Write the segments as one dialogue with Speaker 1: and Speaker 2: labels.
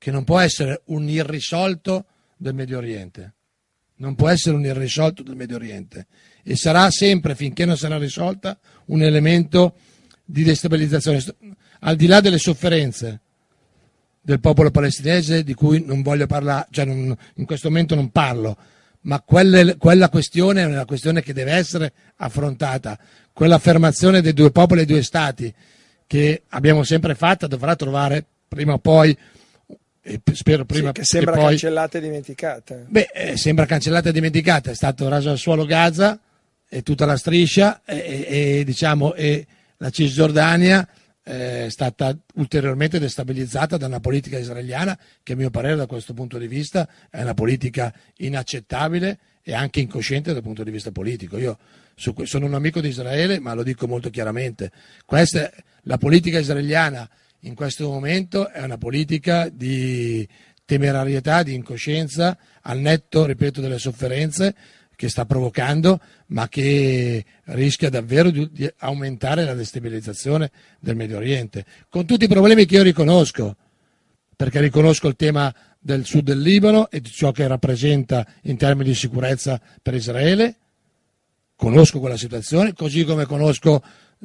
Speaker 1: che non può essere un irrisolto del Medio Oriente. Non può essere un irrisolto del Medio Oriente e sarà sempre, finché non sarà risolta, un elemento di destabilizzazione, al di là delle sofferenze del popolo palestinese, di cui non voglio parlare, cioè in questo momento non parlo, ma quella questione è una questione che deve essere affrontata. Quell'affermazione dei due popoli e due stati che abbiamo sempre fatta dovrà trovare prima o poi, e spero prima
Speaker 2: che sembra
Speaker 1: che poi,
Speaker 2: cancellata e dimenticata.
Speaker 1: Sembra cancellata e dimenticata. È stato raso al suolo Gaza e tutta la striscia e la Cisgiordania è stata ulteriormente destabilizzata da una politica israeliana che, a mio parere, da questo punto di vista è una politica inaccettabile e anche incosciente dal punto di vista politico. Io sono un amico di Israele, ma lo dico molto chiaramente: la politica israeliana in questo momento è una politica di temerarietà, di incoscienza, al netto, ripeto, delle sofferenze che sta provocando, ma che rischia davvero di aumentare la destabilizzazione del Medio Oriente, con tutti i problemi che io riconosco, perché riconosco il tema del sud del Libano e di ciò che rappresenta in termini di sicurezza per Israele. Conosco quella situazione, così come conosco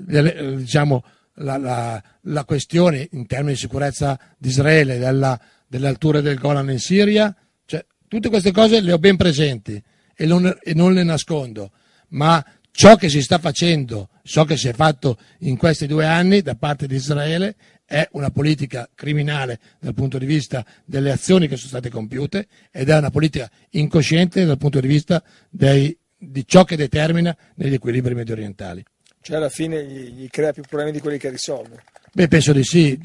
Speaker 1: la questione in termini di sicurezza di Israele, delle alture del Golan in Siria. Cioè, tutte queste cose le ho ben presenti e non le nascondo, ma ciò che si sta facendo, ciò che si è fatto in questi 2 anni da parte di Israele è una politica criminale dal punto di vista delle azioni che sono state compiute ed è una politica incosciente dal punto di vista di ciò che determina negli equilibri mediorientali.
Speaker 2: Cioè alla fine gli crea più problemi di quelli che risolve.
Speaker 1: Penso di sì.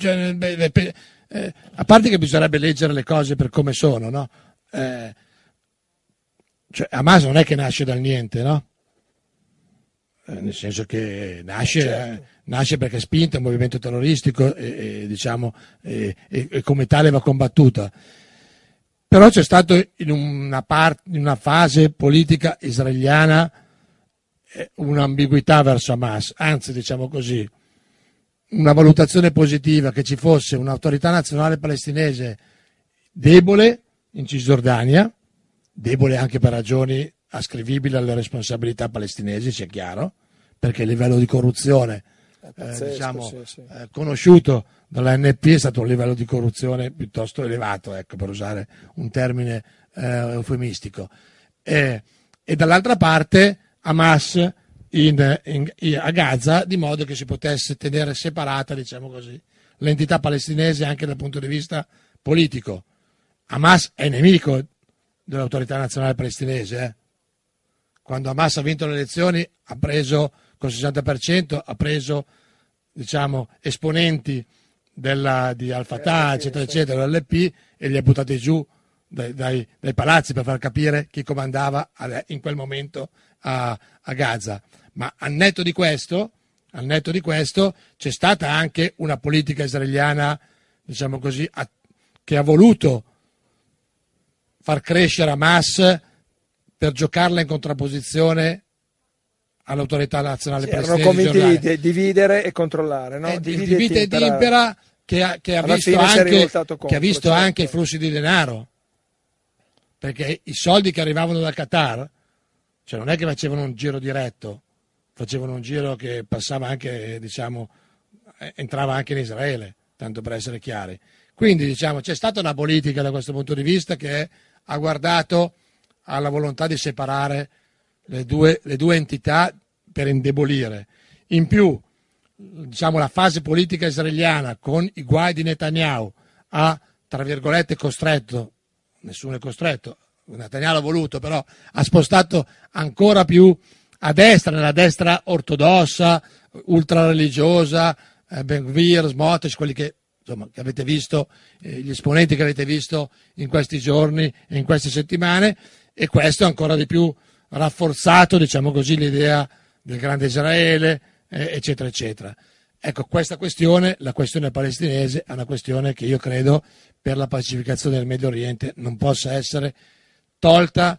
Speaker 1: A parte che bisognerebbe leggere le cose per come sono, no? Cioè, Hamas non è che nasce dal niente, no? Nel senso che nasce perché è spinta, è un movimento terroristico e come tale va combattuta. Però c'è stato in una fase politica israeliana un'ambiguità verso Hamas, anzi, diciamo così, una valutazione positiva che ci fosse un'autorità nazionale palestinese debole in Cisgiordania, debole anche per ragioni ascrivibili alle responsabilità palestinesi, sia chiaro, perché il livello di corruzione conosciuto dall'ANP è stato un livello di corruzione piuttosto elevato, ecco, per usare un termine eufemistico. E dall'altra parte Hamas a Gaza, di modo che si potesse tenere separata, diciamo così, l'entità palestinese anche dal punto di vista politico. Hamas è nemico dell'autorità nazionale palestinese. Quando Hamas ha vinto le elezioni ha preso col 60%, ha preso esponenti di Al-Fatah, eccetera, eccetera, dell'LP e li ha buttati giù dai palazzi per far capire chi comandava in quel momento a Gaza. Ma al netto di questo c'è stata anche una politica israeliana, diciamo così, che ha voluto far crescere Hamas per giocarla in contrapposizione all'autorità nazionale palestinese.
Speaker 2: Erano convinti di dividere e controllare, no?
Speaker 1: Divide ed impera che ha visto anche i flussi di denaro, perché i soldi che arrivavano dal Qatar, cioè non è che facevano un giro diretto, facevano un giro che passava anche, entrava anche in Israele, tanto per essere chiari. Quindi c'è stata una politica da questo punto di vista che ha guardato alla volontà di separare le due entità per indebolire. In più, la fase politica israeliana con i guai di Netanyahu ha, tra virgolette, costretto, nessuno è costretto, Netanyahu l'ha voluto, però ha spostato ancora più a destra, nella destra ortodossa, ultrareligiosa, Ben Gvir, Smotrich, quelli che avete visto, gli esponenti che avete visto in questi giorni e in queste settimane, e questo ha ancora di più rafforzato, l'idea del grande Israele, eccetera, eccetera. Ecco, la questione palestinese è una questione che io credo per la pacificazione del Medio Oriente non possa essere tolta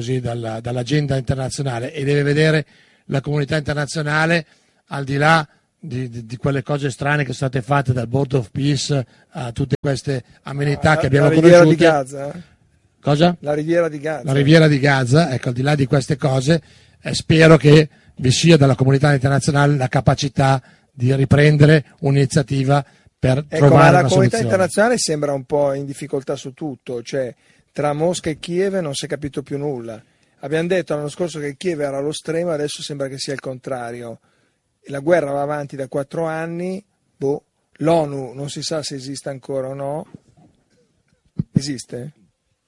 Speaker 1: dall'agenda internazionale, e deve vedere la comunità internazionale, al di là di quelle cose strane che sono state fatte dal Board of Peace a tutte queste amenità che abbiamo conosciuto.
Speaker 2: La Riviera di Gaza?
Speaker 1: Cosa?
Speaker 2: La Riviera di Gaza.
Speaker 1: La Riviera di Gaza, ecco, al di là di queste cose, spero che vi sia dalla comunità internazionale la capacità di riprendere un'iniziativa per trovare una soluzione.
Speaker 2: La comunità internazionale sembra un po' in difficoltà su tutto, cioè tra Mosca e Kiev non si è capito più nulla. Abbiamo detto l'anno scorso che Kiev era allo stremo, adesso sembra che sia il contrario. La guerra va avanti da 4 anni, l'ONU non si sa se esiste ancora o no. Esiste?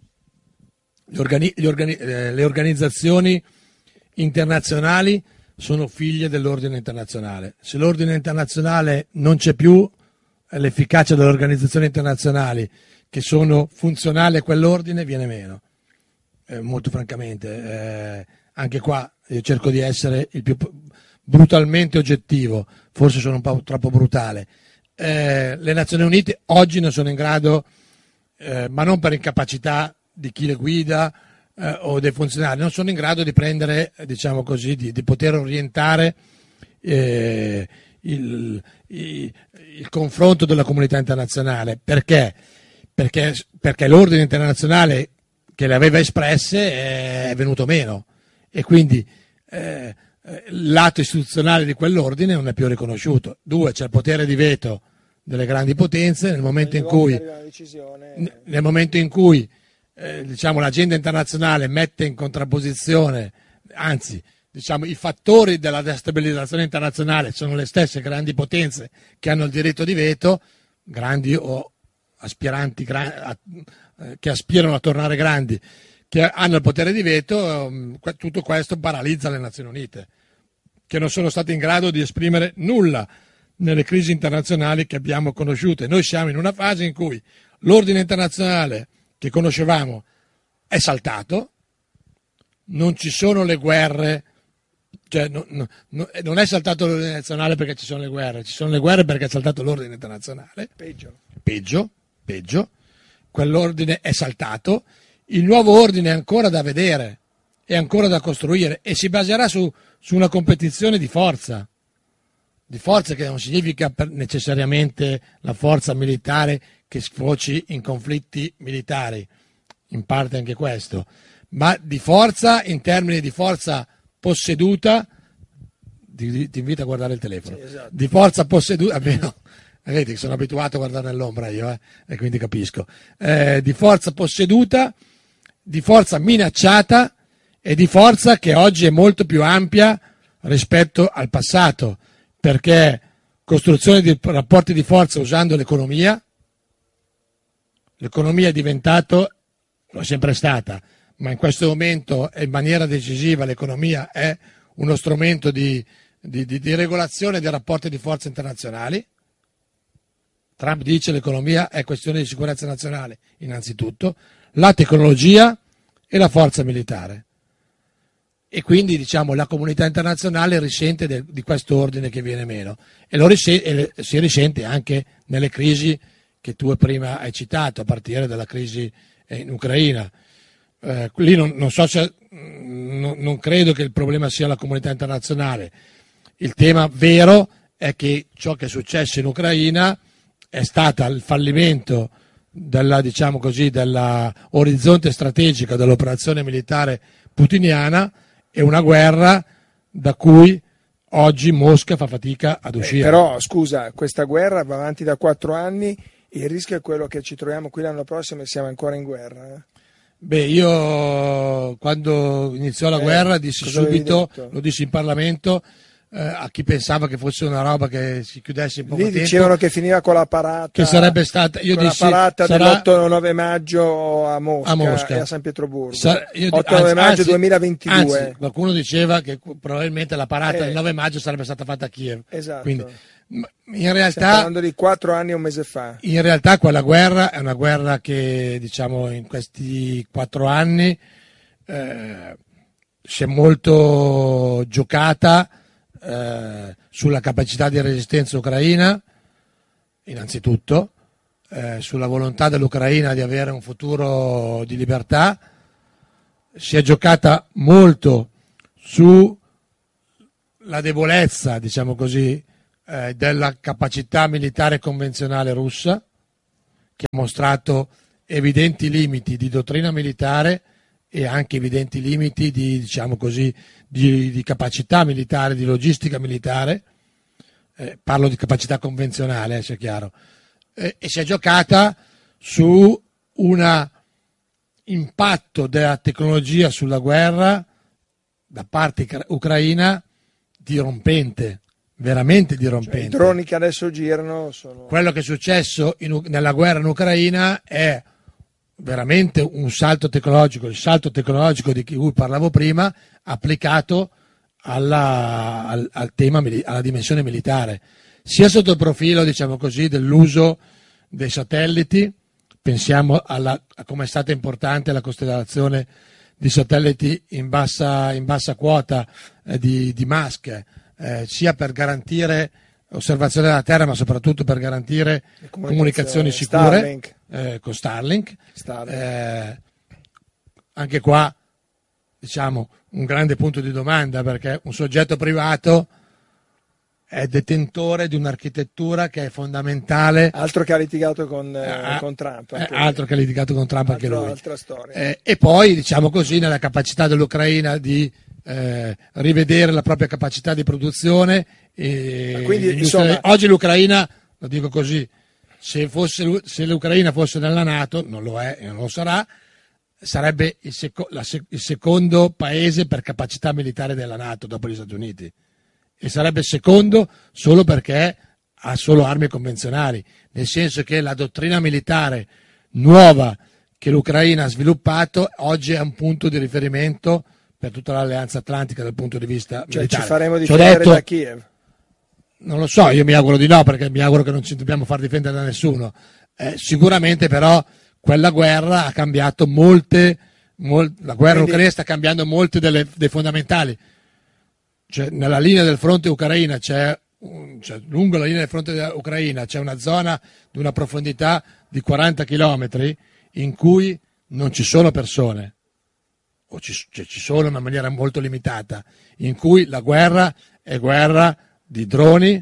Speaker 1: Le organizzazioni internazionali sono figlie dell'ordine internazionale. Se l'ordine internazionale non c'è più, l'efficacia delle organizzazioni internazionali che sono funzionali a quell'ordine viene meno. Molto francamente, anche qua io cerco di essere il più brutalmente oggettivo, forse sono un po' troppo brutale. Le Nazioni Unite oggi non sono in grado, ma non per incapacità di chi le guida o dei funzionari, non sono in grado di prendere, diciamo così, di poter orientare il confronto della comunità internazionale. Perché? Perché l'ordine internazionale che le aveva espresse è venuto meno e quindi l'atto istituzionale di quell'ordine non è più riconosciuto. 2, c'è il potere di veto delle grandi potenze nel momento in cui diciamo, l'agenda internazionale mette in contrapposizione, anzi diciamo, i fattori della destabilizzazione internazionale sono le stesse grandi potenze che hanno il diritto di veto, grandi o aspiranti che aspirano a tornare grandi, che hanno il potere di veto. Tutto questo paralizza le Nazioni Unite, che non sono state in grado di esprimere nulla nelle crisi internazionali che abbiamo conosciuto. E noi siamo in una fase in cui l'ordine internazionale che conoscevamo è saltato, non ci sono le guerre, cioè non è saltato l'ordine internazionale perché ci sono le guerre perché è saltato l'ordine internazionale. Peggio, quell'ordine è saltato, il nuovo ordine è ancora da vedere, è ancora da costruire e si baserà su una competizione di forza che non significa necessariamente la forza militare che sfoci in conflitti militari, in parte anche questo, ma di forza in termini di forza posseduta. Ti invito a guardare il telefono. Sì, esatto. Di forza posseduta, almeno, vedete che sono abituato a guardare nell'ombra io, e quindi capisco. Di forza posseduta, di forza minacciata e di forza che oggi è molto più ampia rispetto al passato, perché costruzione di rapporti di forza usando l'economia è diventato, lo è sempre stata, ma in questo momento in maniera decisiva l'economia è uno strumento di regolazione dei rapporti di forza internazionali. Trump dice l'economia è questione di sicurezza nazionale innanzitutto, la tecnologia e la forza militare. E quindi diciamo la comunità internazionale risente di questo ordine che viene meno e si risente anche nelle crisi che tu prima hai citato, a partire dalla crisi in Ucraina. Lì non credo che il problema sia la comunità internazionale. Il tema vero è che ciò che è successo in Ucraina è stato il fallimento della orizzonte strategico dell'operazione militare putiniana e una guerra da cui oggi Mosca fa fatica ad uscire.
Speaker 2: Però scusa, questa guerra va avanti da 4 anni e il rischio è quello che ci troviamo qui l'anno prossimo e siamo ancora in guerra.
Speaker 1: Beh, io quando iniziò la guerra dissi subito, lo dissi in Parlamento, a chi pensava che fosse una roba che si chiudesse in poco tempo.
Speaker 2: Dicevano che finiva con la parata,
Speaker 1: che sarebbe stata, io dissi,
Speaker 2: la parata dell'8-9 maggio a Mosca e a San Pietroburgo. 8-9 maggio 2022.
Speaker 1: Anzi, qualcuno diceva che probabilmente la parata del 9 maggio sarebbe stata fatta a Kiev.
Speaker 2: Esatto.
Speaker 1: Quindi, in realtà,
Speaker 2: stiamo parlando di 4 anni e un mese fa.
Speaker 1: In realtà quella guerra è una guerra che, diciamo, in questi 4 anni si è molto giocata sulla capacità di resistenza ucraina, innanzitutto, sulla volontà dell'Ucraina di avere un futuro di libertà. Si è giocata molto sulla debolezza, diciamo così, della capacità militare convenzionale russa, che ha mostrato evidenti limiti di dottrina militare e anche evidenti limiti di, diciamo così, di capacità militare, di logistica militare, parlo di capacità convenzionale, sia chiaro, e si è giocata su un impatto della tecnologia sulla guerra da parte ucraina dirompente, veramente dirompente.
Speaker 2: Cioè, i droni che adesso girano sono...
Speaker 1: Quello che è successo nella guerra in Ucraina è veramente un salto tecnologico, il salto tecnologico di cui parlavo prima, applicato al tema, alla dimensione militare, sia sotto il profilo, diciamo così, dell'uso dei satelliti. Pensiamo a come è stata importante la costellazione di satelliti in bassa quota di Musk, sia per garantire osservazione della Terra, ma soprattutto per garantire comunicazioni sicure con Starlink. Anche qua, diciamo, un grande punto di domanda, perché un soggetto privato è detentore di un'architettura che è fondamentale.
Speaker 2: Altro che ha litigato con Trump.
Speaker 1: Altro che ha litigato con Trump anche lui.
Speaker 2: Altra storia.
Speaker 1: E poi, diciamo così, nella capacità dell'Ucraina di rivedere la propria capacità di produzione.
Speaker 2: Quindi, insomma...
Speaker 1: Oggi l'Ucraina, lo dico così, se l'Ucraina fosse nella NATO, non lo è e non lo sarà, sarebbe il secondo paese per capacità militare della NATO dopo gli Stati Uniti, e sarebbe secondo solo perché ha solo armi convenzionali, nel senso che la dottrina militare nuova che l'Ucraina ha sviluppato oggi è un punto di riferimento per tutta l'alleanza atlantica dal punto di vista militare.
Speaker 2: Ci faremo difendere da Kiev?
Speaker 1: Non lo so, io mi auguro di no, perché mi auguro che non ci dobbiamo far difendere da nessuno. Sicuramente però quella guerra ha cambiato la guerra ucraina sta cambiando molte dei fondamentali. Cioè, nella linea del fronte ucraina lungo la linea del fronte ucraina c'è una zona di una profondità di 40 chilometri in cui non ci sono persone, o ci sono in una maniera molto limitata, in cui la guerra è guerra di droni,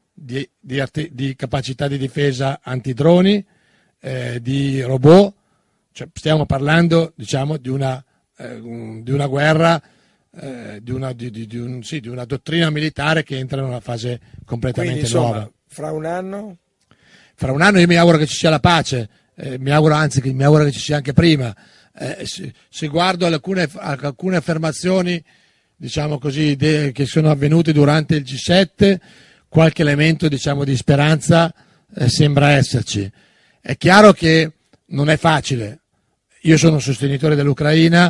Speaker 1: di capacità di difesa antidroni, di robot. Cioè, stiamo parlando, diciamo, di una guerra, di una dottrina militare che entra in una fase completamente
Speaker 2: Quindi, insomma,
Speaker 1: nuova.
Speaker 2: Fra un anno
Speaker 1: io mi auguro che ci sia la pace, mi auguro che ci sia anche prima. Se guardo alcune affermazioni, diciamo così, che sono avvenute durante il G7, qualche elemento, diciamo, di speranza sembra esserci. È chiaro che non è facile. Io sono un sostenitore dell'Ucraina,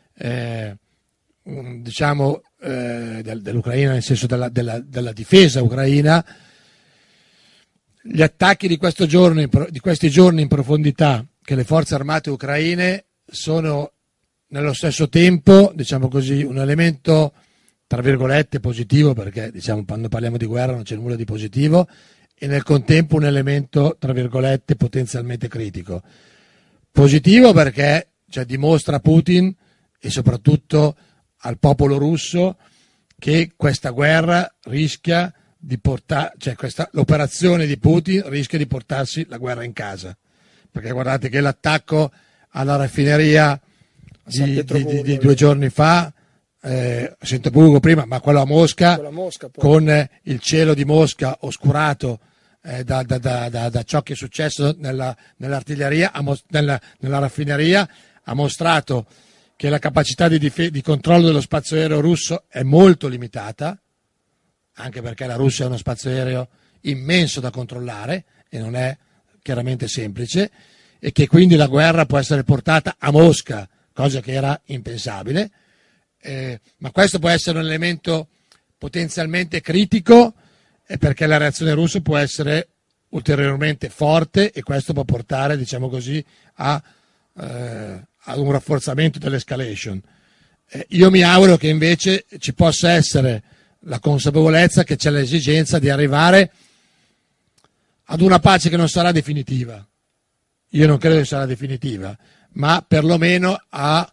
Speaker 1: dell'Ucraina nel senso della difesa ucraina. Gli attacchi di questi giorni in profondità che le forze armate ucraine sono nello stesso tempo, diciamo così, un elemento tra virgolette positivo, perché, diciamo, quando parliamo di guerra non c'è nulla di positivo, e nel contempo un elemento tra virgolette potenzialmente critico. Positivo perché, cioè, dimostra a Putin e soprattutto al popolo russo che questa guerra rischia di l'operazione di Putin rischia di portarsi la guerra in casa, perché guardate che l'attacco alla raffineria di 2 giorni fa, San Pietroburgo prima, ma quello a Mosca con il cielo di Mosca oscurato da ciò che è successo nell'artiglieria, nella raffineria, ha mostrato che la capacità di controllo dello spazio aereo russo è molto limitata, anche perché la Russia è uno spazio aereo immenso da controllare e non è chiaramente semplice, e che quindi la guerra può essere portata a Mosca, cosa che era impensabile, ma questo può essere un elemento potenzialmente critico, perché la reazione russa può essere ulteriormente forte, e questo può portare, diciamo così, ad un rafforzamento dell'escalation. Io mi auguro che invece ci possa essere la consapevolezza che c'è l'esigenza di arrivare ad una pace che non sarà definitiva. Io non credo che sarà definitiva, ma perlomeno a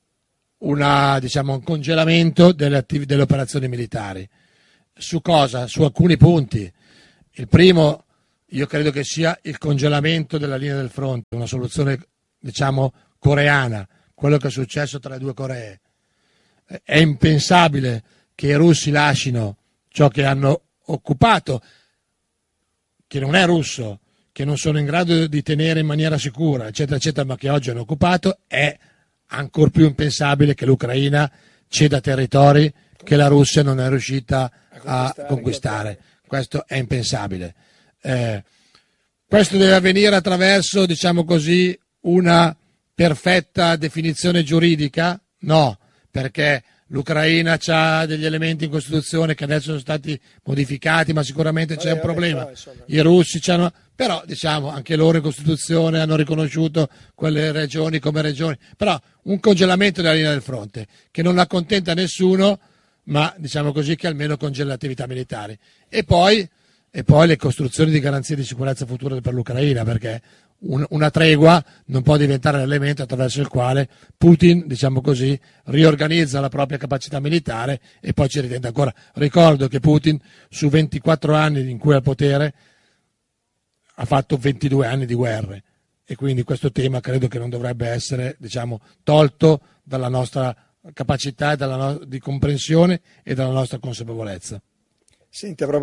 Speaker 1: un congelamento delle operazioni militari. Su cosa? Su alcuni punti. Il primo, io credo che sia il congelamento della linea del fronte, una soluzione, diciamo, coreana, quello che è successo tra le due Coree. È impensabile che i russi lasciano ciò che hanno occupato, che non è russo, che non sono in grado di tenere in maniera sicura, eccetera, eccetera, ma che oggi hanno occupato. È ancor più impensabile che l'Ucraina ceda territori che la Russia non è riuscita a conquistare. Questo è impensabile. Questo deve avvenire attraverso, diciamo così, una perfetta definizione giuridica? No, perché l'Ucraina ha degli elementi in Costituzione che adesso sono stati modificati, ma sicuramente c'è un problema. I russi c'hanno, però diciamo anche loro in Costituzione hanno riconosciuto quelle regioni come regioni, però un congelamento della linea del fronte che non accontenta nessuno, ma diciamo così che almeno congela le attività militari. E poi le costruzioni di garanzie di sicurezza future per l'Ucraina, perché una tregua non può diventare l'elemento attraverso il quale Putin, diciamo così, riorganizza la propria capacità militare e poi ci ritende ancora. Ricordo che Putin su 24 anni in cui è al potere ha fatto 22 anni di guerre, e quindi questo tema credo che non dovrebbe essere, diciamo, tolto dalla nostra capacità di comprensione e dalla nostra consapevolezza.
Speaker 2: Senti, a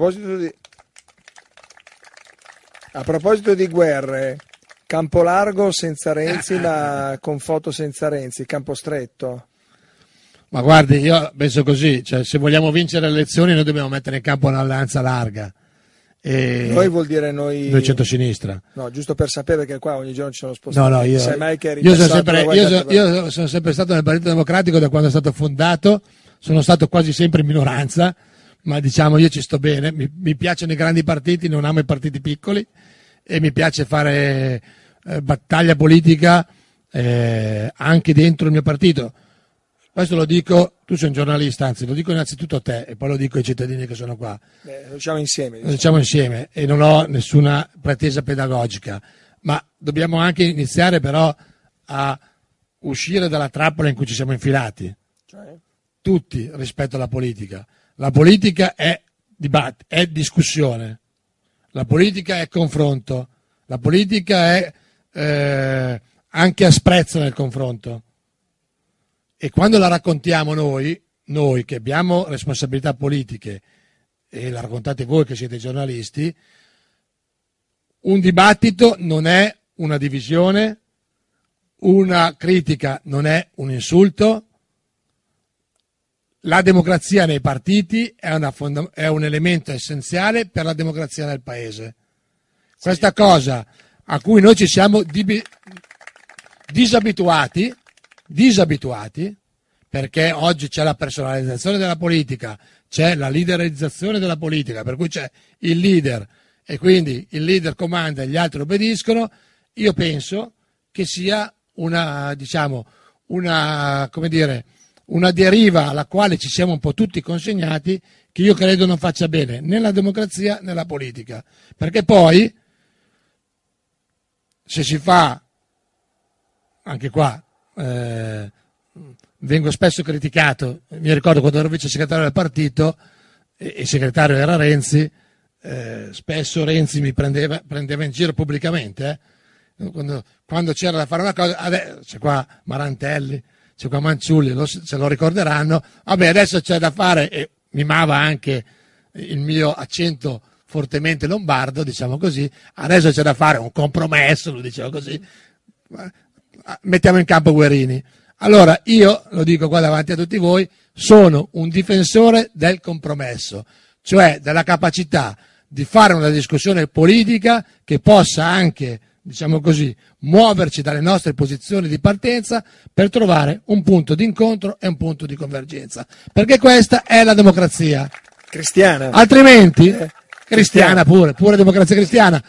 Speaker 2: proposito di guerre, campo largo senza Renzi, ma con foto senza Renzi, campo stretto.
Speaker 1: Ma guardi, io penso così, cioè, se vogliamo vincere le elezioni noi dobbiamo mettere in campo un'alleanza larga. E
Speaker 2: noi vuol dire noi
Speaker 1: centrosinistra.
Speaker 2: No, giusto per sapere, perché qua ogni giorno ci sono spostamenti.
Speaker 1: No, io sono sempre stato nel Partito Democratico da quando è stato fondato, sono stato quasi sempre in minoranza, ma diciamo io ci sto bene, mi piacciono i grandi partiti, non amo i partiti piccoli, e mi piace fare battaglia politica anche dentro il mio partito. Questo lo dico, tu sei un giornalista, anzi lo dico innanzitutto a te e poi lo dico ai cittadini che sono qua.
Speaker 2: Lo diciamo insieme.
Speaker 1: Lo diciamo insieme, e non ho nessuna pretesa pedagogica, ma dobbiamo anche iniziare però a uscire dalla trappola in cui ci siamo infilati.
Speaker 2: Cioè?
Speaker 1: Tutti rispetto alla politica. La politica è discussione, la politica è confronto, la politica è anche asprezzo nel confronto. E quando la raccontiamo noi che abbiamo responsabilità politiche, e la raccontate voi che siete giornalisti, un dibattito non è una divisione, una critica non è un insulto. La democrazia nei partiti è un elemento essenziale per la democrazia nel paese. Questa cosa a cui noi ci siamo disabituati, perché oggi c'è la personalizzazione della politica, c'è la liderizzazione della politica, per cui c'è il leader e quindi il leader comanda e gli altri obbediscono. Io penso che sia una deriva alla quale ci siamo un po' tutti consegnati, che io credo non faccia bene né la democrazia né la politica, perché poi se si fa, anche qua vengo spesso criticato, mi ricordo quando ero vice segretario del partito e il segretario era Renzi, spesso Renzi mi prendeva in giro pubblicamente, quando c'era da fare una cosa, adesso c'è qua Marantelli, c'è qua Manciulli, se lo ricorderanno, vabbè adesso c'è da fare, e mimava anche il mio accento fortemente lombardo, diciamo così, adesso c'è da fare un compromesso, lo dicevo così, mettiamo in campo Guerini. Allora io, lo dico qua davanti a tutti voi, sono un difensore del compromesso, cioè della capacità di fare una discussione politica che possa anche, diciamo così, muoverci dalle nostre posizioni di partenza per trovare un punto di incontro e un punto di convergenza, perché questa è la democrazia
Speaker 2: cristiana.
Speaker 1: Altrimenti cristiana pure democrazia cristiana.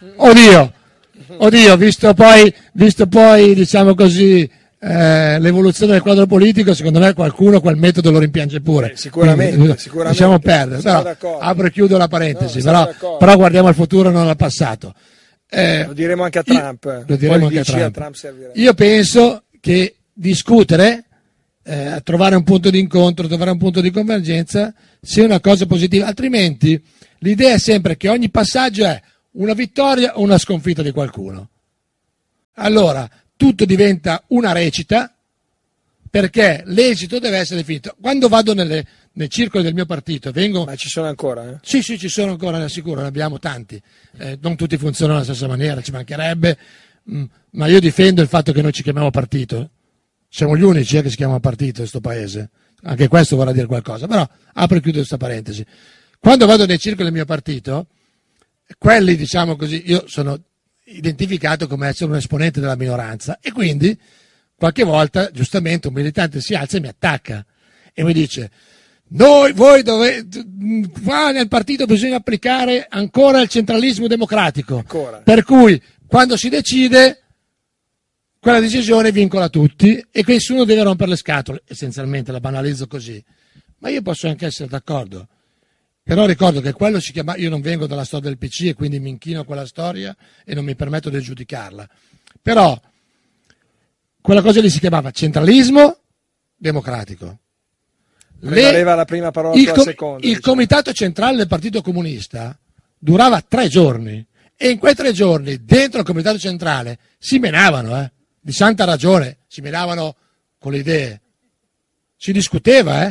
Speaker 1: Oddio, visto poi diciamo così l'evoluzione del quadro politico, secondo me quel metodo lo rimpiange pure.
Speaker 2: Sicuramente.
Speaker 1: Lasciamo perdere, però apro e chiudo la parentesi, però guardiamo al futuro, non al passato.
Speaker 2: Lo diremo anche a Trump.
Speaker 1: A Trump io penso che discutere, trovare un punto di incontro, trovare un punto di convergenza sia una cosa positiva, altrimenti l'idea è sempre che ogni passaggio è una vittoria o una sconfitta di qualcuno. Allora, tutto diventa una recita, perché l'esito deve essere definito. Quando vado nei circoli del mio partito vengo...
Speaker 2: Ma ci sono ancora?
Speaker 1: Sì, ci sono ancora, sicuro, ne abbiamo tanti. Non tutti funzionano alla stessa maniera, ci mancherebbe, ma io difendo il fatto che noi ci chiamiamo partito. Siamo gli unici che si chiamano partito in questo paese. Anche questo vorrà dire qualcosa, però apro e chiudo questa parentesi. Quando vado nei circoli del mio partito, quelli, diciamo così, io sono identificato come essere un esponente della minoranza e quindi qualche volta giustamente un militante si alza e mi attacca e mi dice: voi dovete, qua nel partito bisogna applicare ancora il centralismo democratico, per cui quando si decide quella decisione vincola tutti e nessuno deve rompere le scatole. Essenzialmente la banalizzo così, ma io posso anche essere d'accordo. Però ricordo che quello si chiama, io non vengo dalla storia del PC e quindi mi inchino a quella storia e non mi permetto di giudicarla. Però quella cosa lì si chiamava centralismo democratico.
Speaker 2: Prevaleva la prima parola sulla seconda.
Speaker 1: Il comitato centrale del Partito Comunista durava 3 giorni e in quei 3 giorni dentro il comitato centrale si menavano, di santa ragione, si menavano con le idee. Si discuteva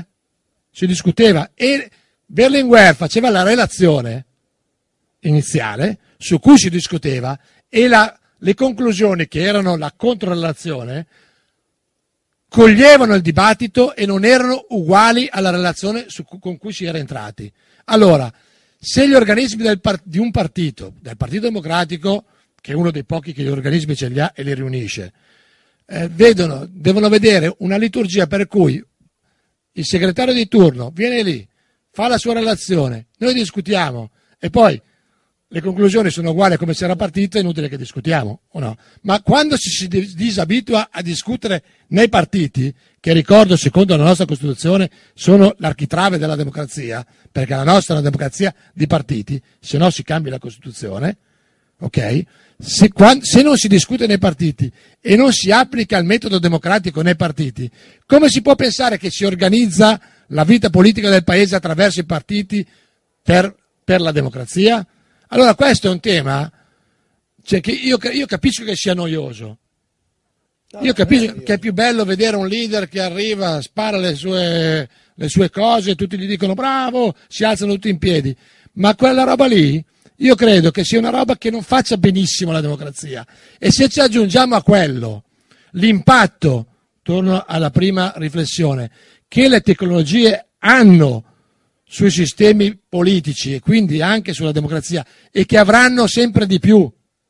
Speaker 1: e Berlinguer faceva la relazione iniziale su cui si discuteva e le conclusioni, che erano la controrelazione, coglievano il dibattito e non erano uguali alla relazione con cui si era entrati. Allora, se gli organismi di un partito, del Partito Democratico, che è uno dei pochi che gli organismi ce li ha e li riunisce, devono vedere una liturgia per cui il segretario di turno viene lì, fa la sua relazione, noi discutiamo e poi le conclusioni sono uguali a come si era partito, è inutile che discutiamo, o no? Ma quando si disabitua a discutere nei partiti, che ricordo secondo la nostra Costituzione sono l'architrave della democrazia, perché la nostra è una democrazia di partiti, se no si cambia la Costituzione, ok? Se non si discute nei partiti e non si applica il metodo democratico nei partiti, come si può pensare che si organizza la vita politica del paese attraverso i partiti per la democrazia? Allora questo è un tema, cioè, che io capisco che sia noioso, io capisco che è più bello vedere un leader che arriva, spara le sue cose, tutti gli dicono bravo, si alzano tutti in piedi, ma quella roba lì io credo che sia una roba che non faccia benissimo la democrazia. E se ci aggiungiamo a quello l'impatto, torno alla prima riflessione, che le tecnologie hanno sui sistemi politici e quindi anche sulla democrazia e che avranno sempre di più,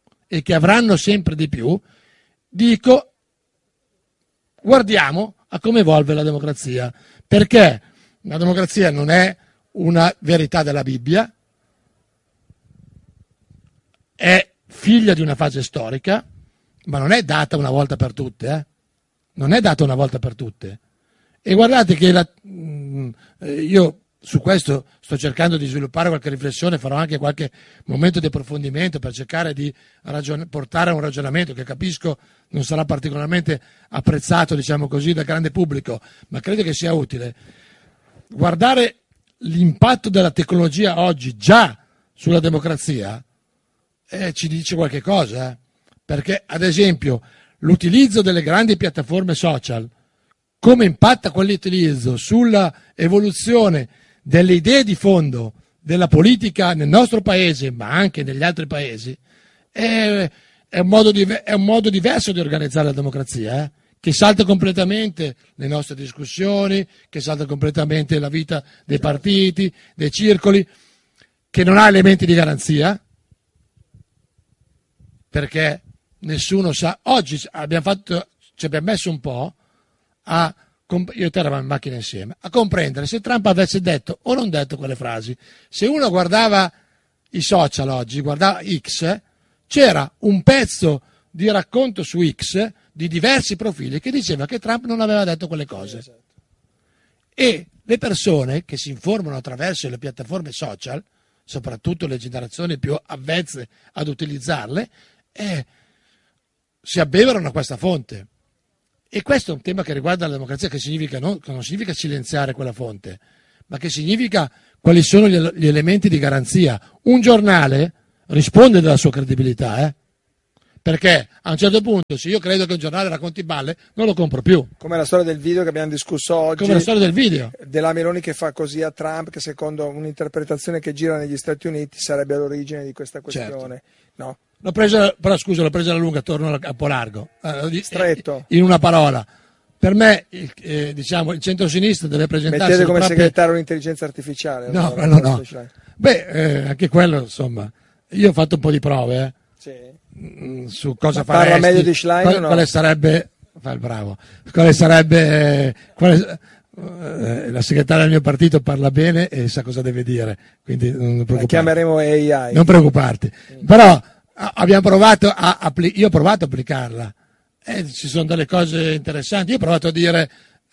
Speaker 1: dico, guardiamo a come evolve la democrazia, perché la democrazia non è una verità della Bibbia, è figlia di una fase storica, ma non è data una volta per tutte, non è data una volta per tutte. E guardate che io su questo sto cercando di sviluppare qualche riflessione, farò anche qualche momento di approfondimento per cercare di portare a un ragionamento che capisco non sarà particolarmente apprezzato, diciamo così, dal grande pubblico, ma credo che sia utile. Guardare l'impatto della tecnologia oggi già sulla democrazia ci dice qualche cosa, perché ad esempio l'utilizzo delle grandi piattaforme social, come impatta quell'utilizzo sulla evoluzione delle idee di fondo della politica nel nostro paese, ma anche negli altri paesi, è un modo diverso di organizzare la democrazia, che salta completamente le nostre discussioni, che salta completamente la vita dei partiti, dei circoli, che non ha elementi di garanzia, perché nessuno sa. Oggi ci abbiamo messo un po' io e te eravamo in macchina insieme, a comprendere se Trump avesse detto o non detto quelle frasi. Se uno guardava i social oggi, guardava X, c'era un pezzo di racconto su X di diversi profili che diceva che Trump non aveva detto quelle cose. E le persone che si informano attraverso le piattaforme social, soprattutto le generazioni più avvezze ad utilizzarle, si abbeverano a questa fonte. E questo è un tema che riguarda la democrazia, che non significa silenziare quella fonte, ma che significa quali sono gli elementi di garanzia. Un giornale risponde della sua credibilità, perché a un certo punto, se io credo che un giornale racconti balle, non lo compro più.
Speaker 2: Come la storia del video che abbiamo discusso oggi.
Speaker 1: Come la storia del video.
Speaker 2: Della Meloni che fa così a Trump, che secondo un'interpretazione che gira negli Stati Uniti sarebbe all'origine di questa questione.
Speaker 1: Certo.
Speaker 2: No.
Speaker 1: L'ho presa alla lunga, torno a po' largo.
Speaker 2: Stretto.
Speaker 1: In una parola. Per me, il centro-sinistra deve presentarsi...
Speaker 2: Mettete come segretario l'intelligenza artificiale.
Speaker 1: No, quello no. Anche quello, insomma. Io ho fatto un po' di prove,
Speaker 2: Sì.
Speaker 1: Su cosa
Speaker 2: faresti. Parla meglio di Schlein o no?
Speaker 1: Quale sarebbe... Fa il bravo. Quale sarebbe... la segretaria del mio partito parla bene e sa cosa deve dire, quindi non preoccuparti.
Speaker 2: La chiameremo AI.
Speaker 1: Non preoccuparti. Però abbiamo provato io ho provato a applicarla. Ci sono delle cose interessanti. Io ho provato a dire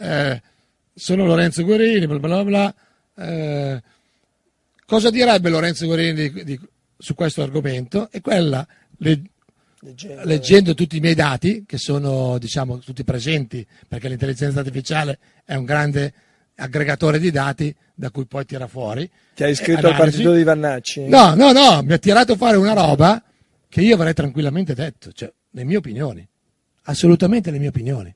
Speaker 1: sono Lorenzo Guerini, bla bla bla. Cosa direbbe Lorenzo Guerini su questo argomento? E quella, leggendo tutti i miei dati, che sono diciamo tutti presenti, perché l'intelligenza artificiale è un grande aggregatore di dati da cui poi tira fuori.
Speaker 2: Ti hai iscritto al partito di Vannacci?
Speaker 1: No, mi ha tirato fuori una roba che io avrei tranquillamente detto, cioè le mie opinioni. Assolutamente le mie opinioni.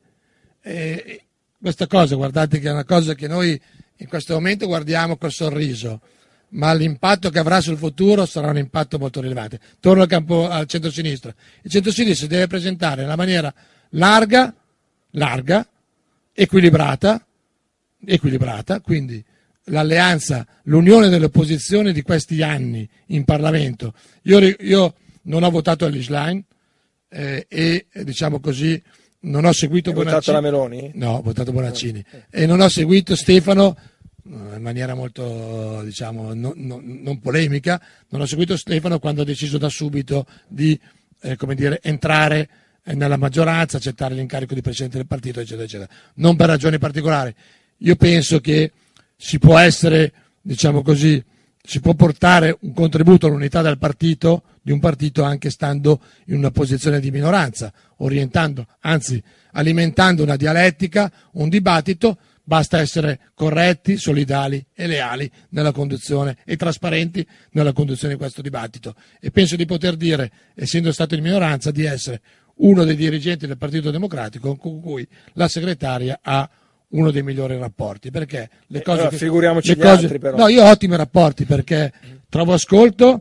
Speaker 1: Questa cosa, guardate, che è una cosa che noi in questo momento guardiamo col sorriso, ma l'impatto che avrà sul futuro sarà un impatto molto rilevante. Torno al centro-sinistra. Il centro-sinistra deve presentare in una maniera larga, equilibrata, quindi l'alleanza, l'unione delle opposizioni di questi anni in Parlamento. Io non ho votato Elly Schlein, e diciamo così non ho seguito
Speaker 2: Bonaccini. Hai votato la Meloni?
Speaker 1: No, ho votato Bonaccini. E non ho seguito Stefano in maniera molto diciamo non polemica, non ho seguito Stefano quando ha deciso da subito di entrare nella maggioranza, accettare l'incarico di presidente del partito, eccetera eccetera. Non per ragioni particolari. Io penso che si può essere, diciamo così, si può portare un contributo all'unità del partito, di un partito, anche stando in una posizione di minoranza, alimentando una dialettica, un dibattito. Basta essere corretti, solidali e leali nella conduzione e trasparenti nella conduzione di questo dibattito. E penso di poter dire, essendo stato in minoranza, di essere uno dei dirigenti del Partito Democratico con cui la segretaria ha uno dei migliori rapporti, perché le cose
Speaker 2: allora, figuriamoci gli altri, però.
Speaker 1: No, io ho ottimi rapporti, perché trovo ascolto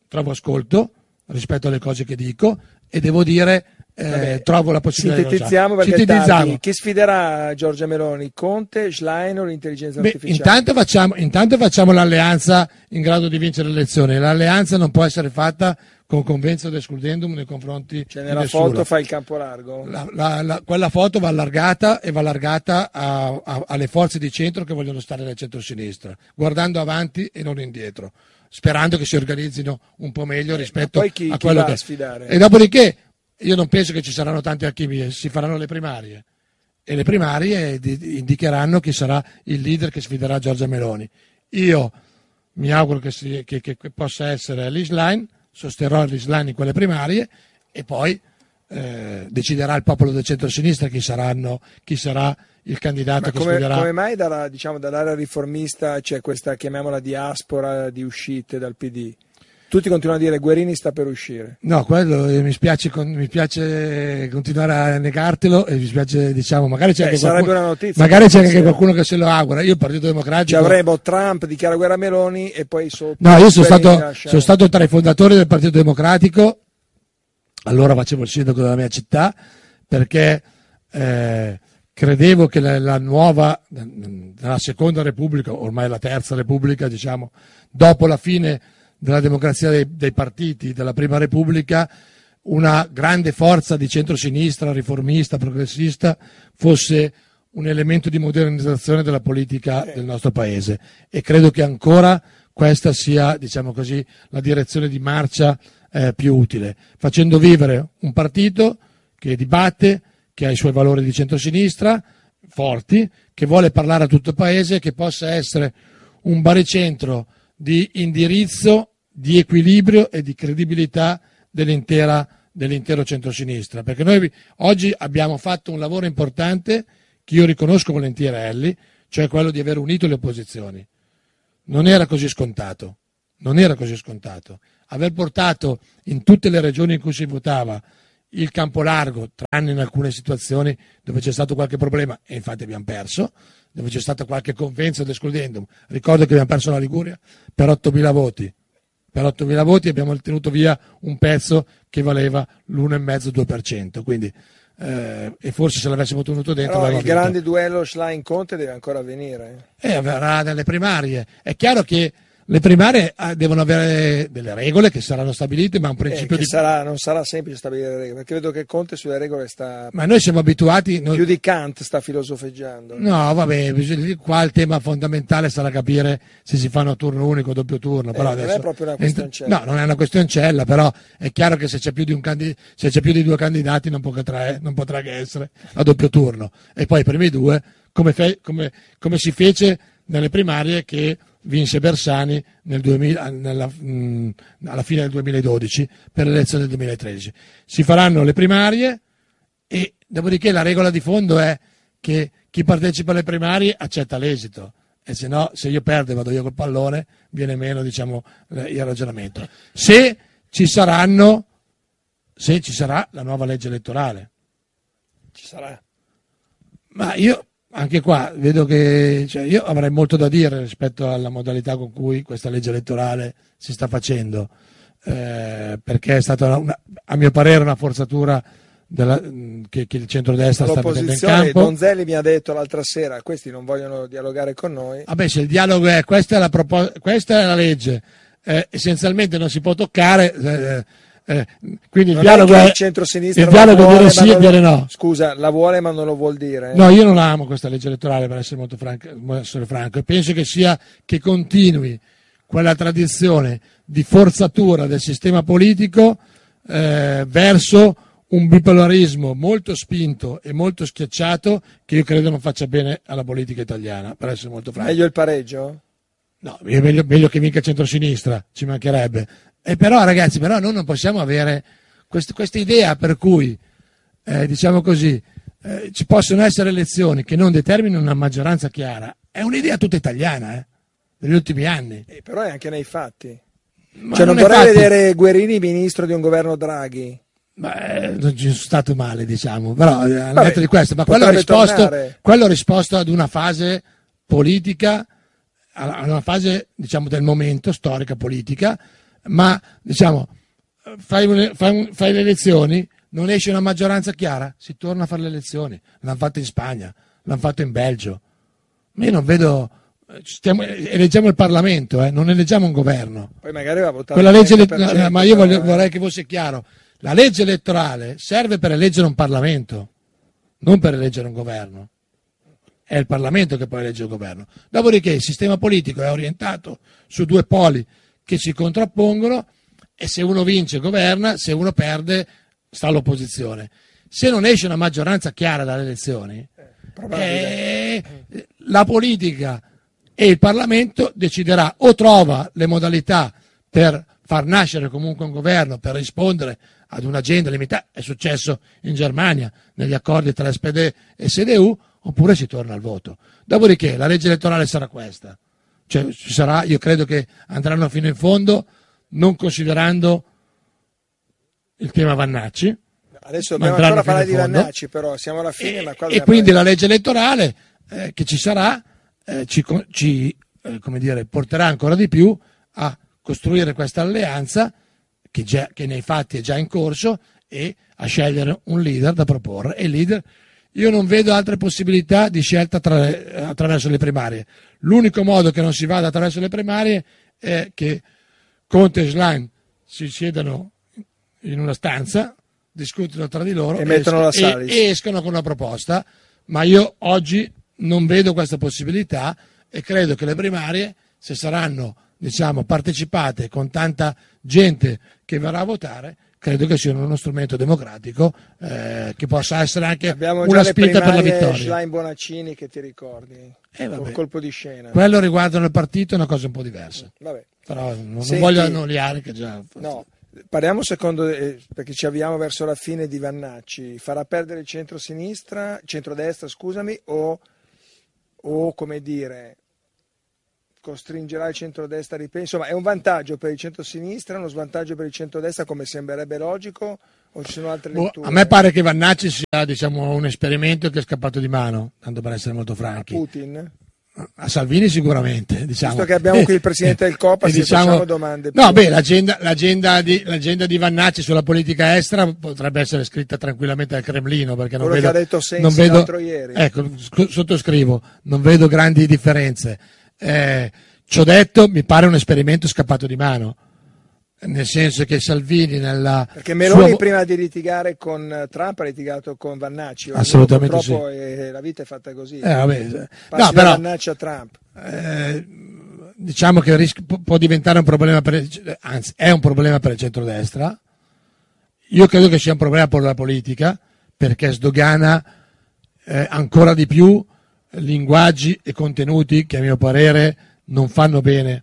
Speaker 1: rispetto alle cose che dico, e devo dire trovo la possibilità
Speaker 2: sintetizziamo di sintetizziamo. Chi sfiderà Giorgia Meloni? Conte, Schlein o l'intelligenza artificiale?
Speaker 1: Intanto facciamo l'alleanza in grado di vincere le elezioni. L'alleanza non può essere fatta con convenzo ed excludendum nei confronti di
Speaker 2: nella
Speaker 1: nessuno.
Speaker 2: Foto fa il campo largo?
Speaker 1: Quella foto va allargata alle forze di centro che vogliono stare nel centro-sinistra, guardando avanti e non indietro, sperando che si organizzino un po' meglio rispetto
Speaker 2: a quello che sfidare.
Speaker 1: E dopodiché io non penso che ci saranno tanti archivi, si faranno le primarie, e le primarie indicheranno chi sarà il leader che sfiderà Giorgia Meloni. Io mi auguro che possa essere Elly Schlein, sosterrò Elly Schlein in quelle primarie, e poi deciderà il popolo del centro-sinistra chi sarà il candidato che sfiderà.
Speaker 2: Come mai dall'area riformista c'è questa, chiamiamola, diaspora di uscite dal PD? Tutti continuano a dire Guerini sta per uscire.
Speaker 1: No, quello mi spiace continuare a negartelo, e mi spiace, magari c'è anche
Speaker 2: sarebbe una notizia.
Speaker 1: Magari c'è anche qualcuno che se lo augura. Io il Partito Democratico.
Speaker 2: Ci avremo Trump dichiara guerra a Meloni e poi sotto.
Speaker 1: No, io sono stato tra i fondatori del Partito Democratico. Allora facevo il sindaco della mia città, perché credevo che nella seconda Repubblica, ormai la terza Repubblica, dopo la fine della democrazia dei partiti della Prima Repubblica, una grande forza di centrosinistra, riformista, progressista, fosse un elemento di modernizzazione della politica del nostro paese, e credo che ancora questa sia, la direzione di marcia più utile, facendo vivere un partito che dibatte, che ha i suoi valori di centrosinistra forti, che vuole parlare a tutto il paese, che possa essere un baricentro di indirizzo, di equilibrio e di credibilità dell'intero centrosinistra, perché noi oggi abbiamo fatto un lavoro importante che io riconosco volentieri a Elly, cioè quello di aver unito le opposizioni. non era così scontato. Non era così scontato. Aver portato in tutte le regioni in cui si votava il campo largo, tranne in alcune situazioni dove c'è stato qualche problema, e infatti abbiamo perso, dove c'è stata qualche convenza ad escludendum. Ricordo che abbiamo perso la Liguria per 8.000 voti. Per 8.000 voti abbiamo tenuto via un pezzo che valeva l'1,5-2%. Quindi, e forse se l'avessimo tenuto dentro.
Speaker 2: Però il grande duello Schlein-Conte deve ancora avvenire.
Speaker 1: Avverrà nelle primarie. È chiaro che le primarie devono avere delle regole che saranno stabilite, ma un principio
Speaker 2: non sarà semplice stabilire le regole, perché vedo che Conte sulle regole sta.
Speaker 1: Ma noi siamo abituati.
Speaker 2: Più di Kant sta filosofeggiando.
Speaker 1: No, vabbè, qua il tema fondamentale sarà capire se si fanno turno unico o doppio turno. Però
Speaker 2: non
Speaker 1: adesso,
Speaker 2: è proprio una questioncella.
Speaker 1: No, non è una questioncella, però è chiaro che se c'è più di due candidati non potrà che essere a doppio turno. E poi i primi due, come si fece nelle primarie che vinse Bersani alla fine del 2012 per le elezioni del 2013. Si faranno le primarie e dopodiché la regola di fondo è che chi partecipa alle primarie accetta l'esito, e se no, se io perdo e vado io col pallone, viene meno, diciamo, il ragionamento. Se ci sarà la nuova legge elettorale.
Speaker 2: Ci sarà.
Speaker 1: Ma io anche qua vedo che io avrei molto da dire rispetto alla modalità con cui questa legge elettorale si sta facendo, perché è stata a mio parere una forzatura che il centrodestra sta mettendo in campo.
Speaker 2: Donzelli mi ha detto l'altra sera: questi non vogliono dialogare con noi.
Speaker 1: Vabbè, se il dialogo è questa è la legge, essenzialmente non si può toccare. Quindi il dialogo è il dire sì e dire no.
Speaker 2: Scusa, la vuole ma non lo vuol dire.
Speaker 1: No, io non la amo questa legge elettorale, per essere molto franco, e penso che continui quella tradizione di forzatura del sistema politico verso un bipolarismo molto spinto e molto schiacciato, che io credo non faccia bene alla politica italiana, per essere molto franco.
Speaker 2: Meglio il pareggio?
Speaker 1: No, meglio che vinca il centrosinistra, ci mancherebbe. Però ragazzi, noi non possiamo avere questa idea per cui, diciamo così, ci possono essere elezioni che non determinano una maggioranza chiara. È un'idea tutta italiana, degli ultimi anni.
Speaker 2: Però è anche nei fatti. Non vorrei vedere Guerini ministro di un governo Draghi.
Speaker 1: Non ci sono stato male, diciamo, però al netto di questo, ma quello ha risposto ad una fase politica, a una fase, diciamo, del momento, storica, politica. Ma diciamo, fai le elezioni, non esce una maggioranza chiara, si torna a fare le elezioni. L'hanno fatto in Spagna, l'hanno fatto in Belgio. Ma io non vedo. Eleggiamo il Parlamento, non eleggiamo un governo.
Speaker 2: Poi magari va a votare
Speaker 1: quella legge, ma io vorrei che fosse chiaro: la legge elettorale serve per eleggere un Parlamento, non per eleggere un governo. È il Parlamento che poi elegge il governo. Dopodiché il sistema politico è orientato su due poli che si contrappongono, e se uno vince governa, se uno perde sta all'opposizione. Se non esce una maggioranza chiara dalle elezioni, la politica e il Parlamento deciderà, o trova le modalità per far nascere comunque un governo, per rispondere ad un'agenda limitata, è successo in Germania negli accordi tra SPD e CDU, oppure si torna al voto. Dopodiché la legge elettorale sarà questa. Io credo che andranno fino in fondo, non considerando il tema Vannacci.
Speaker 2: Adesso dobbiamo ancora parlare di Vannacci, però siamo alla fine.
Speaker 1: E quindi la legge elettorale che ci sarà come dire, porterà ancora di più a costruire questa alleanza che nei fatti è già in corso, e a scegliere un leader da proporre. E il leader, io non vedo altre possibilità di scelta attraverso le primarie. L'unico modo che non si vada attraverso le primarie è che Conte e Schlein si siedano in una stanza, discutono tra di loro e escono con una proposta. Ma io oggi non vedo questa possibilità, e credo che le primarie, se saranno, diciamo, partecipate con tanta gente che verrà a votare, credo che siano uno strumento democratico che possa essere anche una spinta per la vittoria.
Speaker 2: Schlein Bonaccini, che ti ricordi, col colpo di scena.
Speaker 1: Quello riguardano il partito, è una cosa un po' diversa.
Speaker 2: Vabbè.
Speaker 1: Però non voglio annoiare, che già.
Speaker 2: No, parliamo perché ci avviamo verso la fine di Vannacci. Farà perdere il centrodestra, scusami, o come dire, costringerà il centrodestra a riprendere? Insomma, è un vantaggio per il centrosinistra, uno svantaggio per il centrodestra, come sembrerebbe logico, o ci sono altre letture?
Speaker 1: A me pare che Vannacci sia, diciamo, un esperimento che è scappato di mano, tanto per essere molto franchi.
Speaker 2: A Putin?
Speaker 1: A Salvini sicuramente, diciamo.
Speaker 2: Visto che abbiamo qui il presidente del Copasir, facciamo domande.
Speaker 1: No, beh, l'agenda di Vannacci sulla politica estera potrebbe essere scritta tranquillamente al Cremlino, perché non
Speaker 2: quello
Speaker 1: vedo,
Speaker 2: che ha detto Sensi l'altro ieri.
Speaker 1: Ecco, sottoscrivo, non vedo grandi differenze. Ciò detto, mi pare un esperimento scappato di mano, nel senso che Salvini
Speaker 2: perché Meloni prima di litigare con Trump ha litigato con Vannacci.
Speaker 1: Assolutamente
Speaker 2: purtroppo
Speaker 1: sì.
Speaker 2: La vita è fatta così.
Speaker 1: Vabbè.
Speaker 2: Passi da Vannacci a Trump.
Speaker 1: Diciamo che può diventare un problema anzi è un problema per il centrodestra. Io credo che sia un problema per la politica, perché sdogana ancora di più linguaggi e contenuti che a mio parere non fanno bene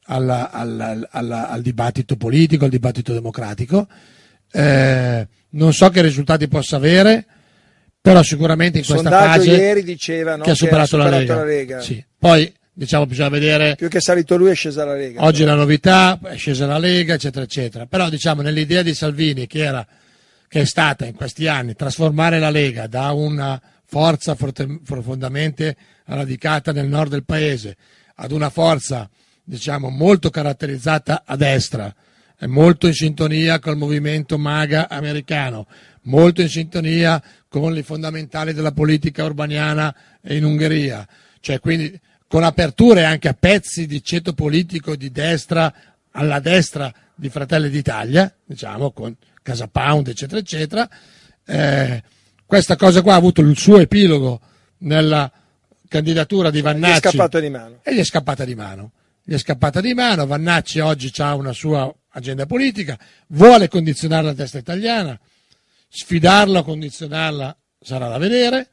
Speaker 1: al dibattito politico, al dibattito democratico. Non so che risultati possa avere, però sicuramente in questa fase
Speaker 2: ieri dicevano
Speaker 1: che ha superato la Lega. Sì. Poi diciamo bisogna vedere,
Speaker 2: più che è salito lui è scesa la Lega.
Speaker 1: Oggi la novità è scesa la Lega, eccetera eccetera, però diciamo nell'idea di Salvini che è stata in questi anni trasformare la Lega da una forza profondamente radicata nel nord del paese ad una forza, diciamo, molto caratterizzata a destra, molto in sintonia col movimento MAGA americano, molto in sintonia con i fondamentali della politica urbaniana in Ungheria, cioè quindi con aperture anche a pezzi di ceto politico di destra, alla destra di Fratelli d'Italia, diciamo, con Casa Pound, eccetera, eccetera. Questa cosa qua ha avuto il suo epilogo nella candidatura di Vannacci.
Speaker 2: Gli è scappato di mano.
Speaker 1: E gli è scappata di mano. Gli è scappata di mano. Vannacci oggi ha una sua agenda politica, vuole condizionare la destra italiana, sfidarla o condizionarla sarà da vedere.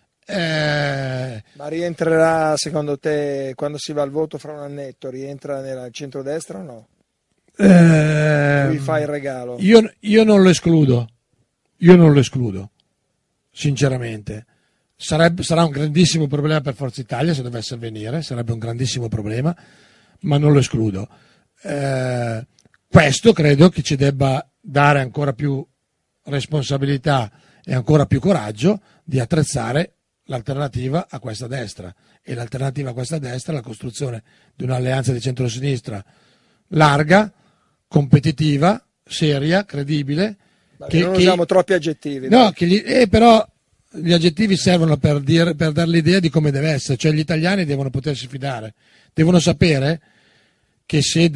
Speaker 2: Ma rientrerà, secondo te, quando si va al voto fra un annetto, rientra nel centrodestra o no? Lui fa il regalo.
Speaker 1: Io non lo escludo, sinceramente. Sarà un grandissimo problema per Forza Italia se dovesse avvenire, sarebbe un grandissimo problema, ma non lo escludo. Questo credo che ci debba dare ancora più responsabilità e ancora più coraggio di attrezzare l'alternativa a questa destra, e l'alternativa a questa destra è la costruzione di un'alleanza di centrosinistra larga, competitiva, seria, credibile.
Speaker 2: Non usiamo troppi aggettivi.
Speaker 1: No, però gli aggettivi servono per dare l'idea di come deve essere, cioè gli italiani devono potersi fidare, devono sapere che se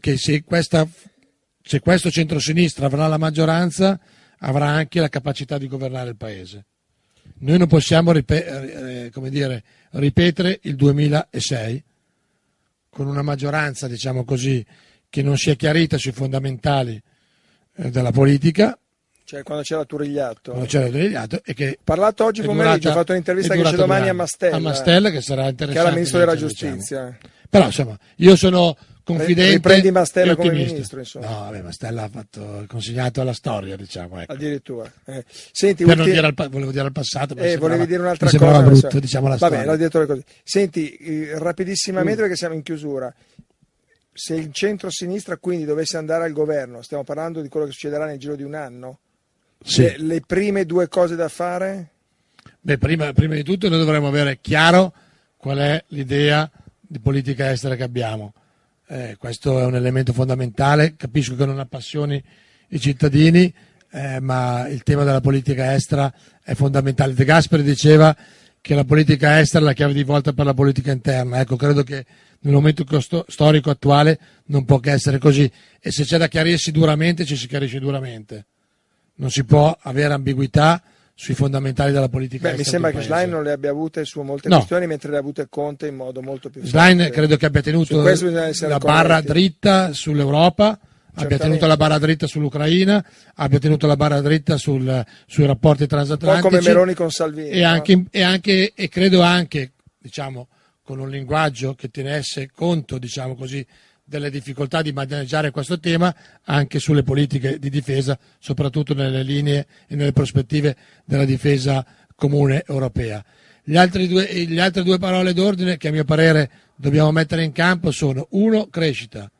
Speaker 1: questo centrosinistra avrà la maggioranza, avrà anche la capacità di governare il paese. Noi non possiamo ripetere il 2006 con una maggioranza, diciamo così, che non si è chiarita sui fondamentali della politica.
Speaker 2: Cioè quando c'era Turigliatto.
Speaker 1: E che
Speaker 2: parlato oggi pomeriggio, ho fatto un'intervista che c'è domani a Mastella.
Speaker 1: Che sarà interessante.
Speaker 2: Che era ministro della giustizia.
Speaker 1: Diciamo. Però insomma, io sono confidente.
Speaker 2: Riprendi Mastella come ministro, insomma.
Speaker 1: No, vabbè, Mastella ha consegnato alla storia, diciamo. Ecco.
Speaker 2: Addirittura. Senti,
Speaker 1: volevo dire al passato.
Speaker 2: Volevi dire un'altra
Speaker 1: cosa. Brutto,
Speaker 2: diciamo
Speaker 1: la storia.
Speaker 2: Vabbè, l'ho detto le cose. Senti, rapidissimamente perché siamo in chiusura. Se il centro-sinistra quindi dovesse andare al governo, stiamo parlando di quello che succederà nel giro di un anno?
Speaker 1: Sì.
Speaker 2: Le prime due cose da fare?
Speaker 1: Beh, prima di tutto noi dovremmo avere chiaro qual è l'idea di politica estera che abbiamo. Questo è un elemento fondamentale. Capisco che non appassioni i cittadini, ma il tema della politica estera è fondamentale. De Gasperi diceva che la politica estera è la chiave di volta per la politica interna. Ecco, credo che nel momento storico attuale non può che essere così, e se c'è da chiarirsi duramente ci si chiarisce duramente. Non si può avere ambiguità sui fondamentali della politica estera.
Speaker 2: Mi sembra che Schlein non le abbia avute su molte questioni, mentre le ha avute Conte in modo molto più
Speaker 1: Schlein forte. Credo che abbia tenuto la barra dritta sull'Europa, abbia tenuto la barra dritta sull'Ucraina, abbia tenuto la barra dritta sui rapporti transatlantici.
Speaker 2: Un po' come Meloni con Salvini.
Speaker 1: E credo anche, diciamo, con un linguaggio che tenesse conto, diciamo così, delle difficoltà di maneggiare questo tema anche sulle politiche di difesa, soprattutto nelle linee e nelle prospettive della difesa comune europea. Le altre due parole d'ordine che a mio parere dobbiamo mettere in campo sono: 1, crescita.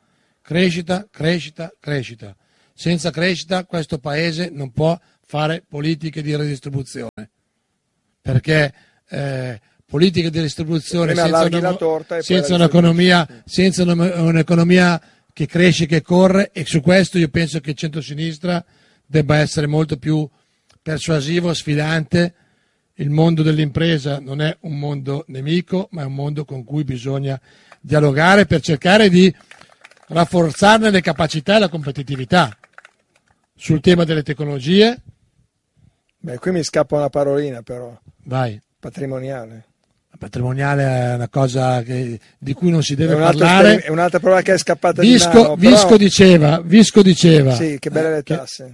Speaker 1: Senza crescita questo paese non può fare politiche di redistribuzione, perché politiche di redistribuzione senza un'economia che cresce, che corre, e su questo io penso che il centrosinistra debba essere molto più persuasivo, sfidante. Il mondo dell'impresa non è un mondo nemico, ma è un mondo con cui bisogna dialogare per cercare di rafforzarne le capacità e la competitività. Sul tema delle tecnologie.
Speaker 2: Qui mi scappa una parolina però.
Speaker 1: Vai.
Speaker 2: Patrimoniale.
Speaker 1: La patrimoniale è una cosa di cui non si deve parlare.
Speaker 2: È un'altra parola che è scappata
Speaker 1: Visco diceva.
Speaker 2: Sì, che belle le tasse.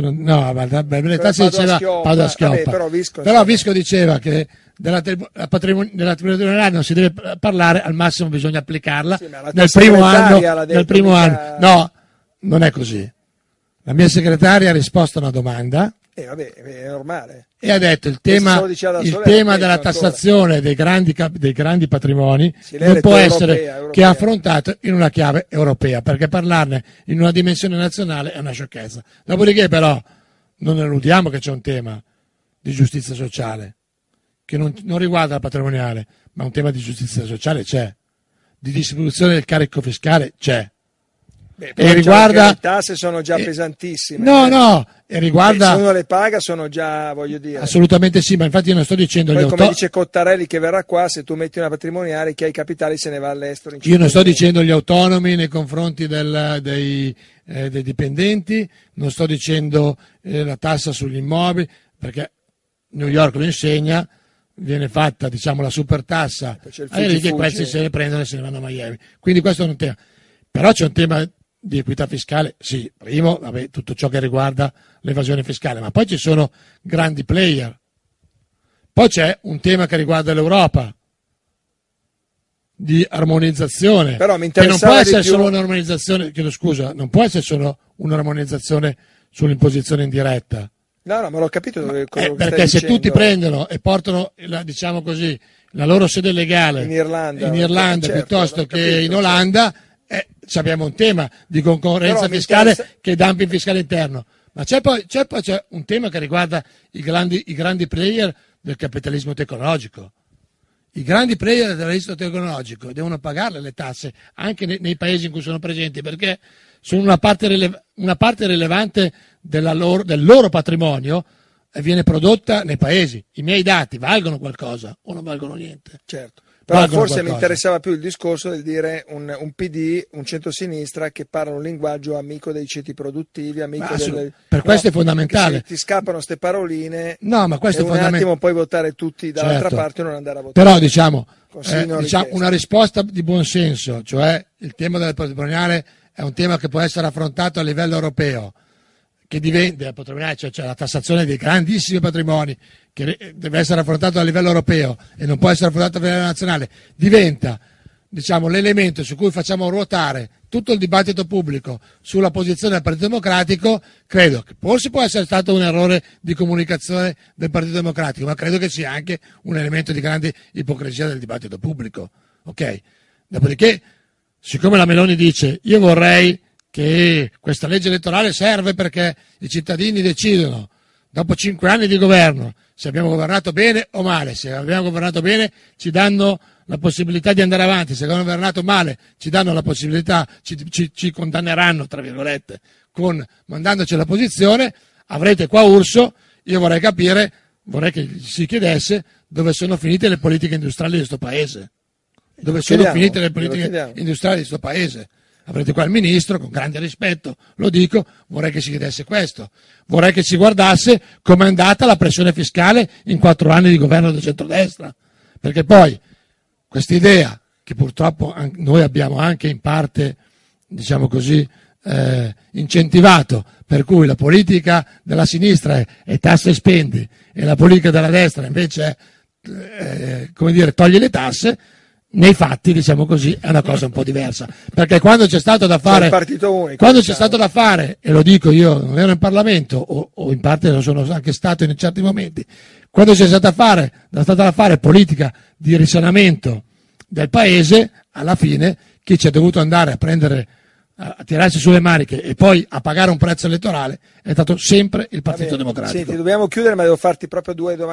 Speaker 1: Le tasse diceva Padoa Schioppa. Però Visco diceva che della patrimoniale non si deve parlare, al massimo bisogna applicarla nel primo anno. No, non è così. La mia segretaria ha risposto a una domanda.
Speaker 2: È normale.
Speaker 1: E ha detto il tema della tassazione dei grandi patrimoni non può essere europea. Che è affrontato in una chiave europea, perché parlarne in una dimensione nazionale è una sciocchezza. Dopodiché però non eludiamo che c'è un tema di giustizia sociale che non riguarda la patrimoniale, ma un tema di giustizia sociale c'è, di distribuzione del carico fiscale c'è.
Speaker 2: E riguarda le tasse sono già pesantissime.
Speaker 1: E riguarda.
Speaker 2: Se uno le paga sono già, voglio dire.
Speaker 1: Assolutamente sì, ma infatti io non sto dicendo.
Speaker 2: Poi, come dice Cottarelli che verrà qua, se tu metti una patrimoniale, chi ha i capitali se ne va all'estero.
Speaker 1: Io non sto dicendo gli autonomi nei confronti dei dipendenti, non sto dicendo la tassa sugli immobili, perché New York lo insegna. Viene fatta, la super tassa, che questi se ne prendono e se ne vanno a Miami. Quindi questo è un tema. Però c'è un tema di equità fiscale, sì, primo, tutto ciò che riguarda l'evasione fiscale, ma poi ci sono grandi player. Poi c'è un tema che riguarda l'Europa, di armonizzazione,
Speaker 2: però mi
Speaker 1: che non può essere solo un'armonizzazione, non può essere solo un'armonizzazione sull'imposizione indiretta.
Speaker 2: No, ma l'ho capito
Speaker 1: perché se tutti prendono e portano, la loro sede legale in Irlanda piuttosto che in Olanda, abbiamo un tema di concorrenza fiscale che è dumping fiscale interno. Ma c'è un tema che riguarda i grandi player del capitalismo tecnologico. I grandi player del capitalismo tecnologico devono pagarle le tasse anche nei paesi in cui sono presenti, perché sono una parte rilevante del loro patrimonio e viene prodotta nei paesi. I miei dati valgono qualcosa o non valgono niente?
Speaker 2: Certo. Però forse mi interessava più il discorso del dire un PD, un centrosinistra che parla un linguaggio amico dei ceti produttivi,
Speaker 1: per questo è fondamentale.
Speaker 2: Se ti scappano ste paroline,
Speaker 1: ma questo è
Speaker 2: un attimo puoi votare tutti dall'altra parte e non andare a
Speaker 1: Però
Speaker 2: votare.
Speaker 1: una risposta di buon senso, cioè il tema del patrimoniale è un tema che può essere affrontato a livello europeo, che diventa cioè la tassazione dei grandissimi patrimoni, che deve essere affrontato a livello europeo e non può essere affrontato a livello nazionale, diventa l'elemento su cui facciamo ruotare tutto il dibattito pubblico sulla posizione del Partito Democratico. Credo che forse può essere stato un errore di comunicazione del Partito Democratico, ma credo che sia anche un elemento di grande ipocrisia del dibattito pubblico. Ok? Dopodiché, siccome la Meloni dice io vorrei che questa legge elettorale serve perché i cittadini decidono dopo 5 anni di governo se abbiamo governato bene o male. Se abbiamo governato bene ci danno la possibilità di andare avanti, se abbiamo governato male ci danno la possibilità, ci condanneranno tra virgolette mandandoci alla posizione. Avrete qua Urso, io vorrei che si chiedesse dove sono finite le politiche industriali di questo paese, Avrete qua il ministro, con grande rispetto, lo dico, vorrei che si chiedesse questo. Vorrei che si guardasse come è andata la pressione fiscale in 4 anni di governo del centrodestra. Perché poi quest'idea, che purtroppo noi abbiamo anche in parte, incentivato, per cui la politica della sinistra è tassa e spendi e la politica della destra invece è, toglie le tasse. Nei fatti, è una cosa un po' diversa, perché quando c'è stato da fare, e lo dico io, non ero in Parlamento o in parte lo sono anche stato in certi momenti, quando c'è stata da fare politica di risanamento del paese, alla fine chi ci è dovuto andare a prendere, a tirarsi sulle maniche e poi a pagare un prezzo elettorale è stato sempre il Partito Democratico.
Speaker 2: Senti, dobbiamo chiudere, ma devo farti proprio 2 domande.